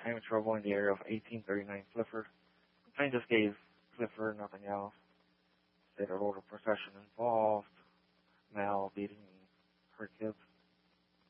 having trouble in the area of 1839 Clifford. Complaint just gave Clifford, nothing else. Said a road procession involved, Mel beating her kids.